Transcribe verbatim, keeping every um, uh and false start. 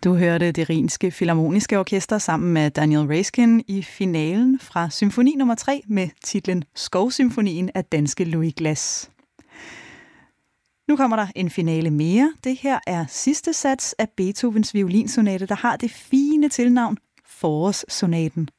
Du hørte det Rhinske Filharmoniske Orkester sammen med Daniel Raiskin i finalen fra symfoni nummer tre med titlen Skovsymfonien af danske Louis Glass. Nu kommer der en finale mere. Det her er sidste sats af Beethovens violinsonate, der har det fine tilnavn Forårssonaten.